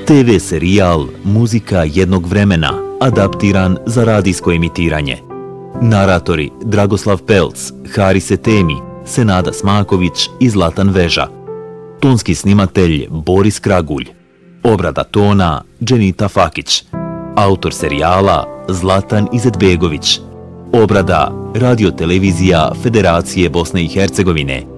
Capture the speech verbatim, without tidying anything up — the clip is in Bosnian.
te ve serijal Muzika jednog vremena, adaptiran za radijsko emitiranje. Naratori Dragoslav Pelc, Haris Etemi, Senada Smaković i Zlatan Veža. Tonski snimatelj Boris Kragulj. Obrada tona Dženita Fakić. Autor serijala Zlatan Izetbegović. Obrada Radio-televizija Federacije Bosne i Hercegovine.